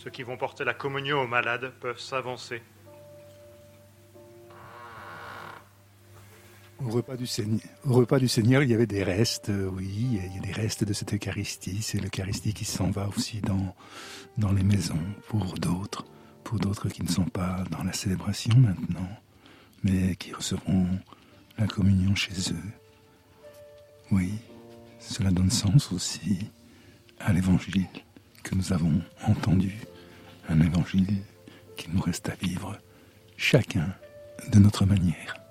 Ceux qui vont porter la communion aux malades peuvent s'avancer. Au repas du Seigneur, il y avait des restes, oui, il y a des restes de cette Eucharistie. C'est l'Eucharistie qui s'en va aussi dans les maisons pour d'autres qui ne sont pas dans la célébration maintenant, mais qui recevront la communion chez eux. Oui, cela donne sens aussi à l'évangile que nous avons entendu, un évangile qu'il nous reste à vivre chacun de notre manière.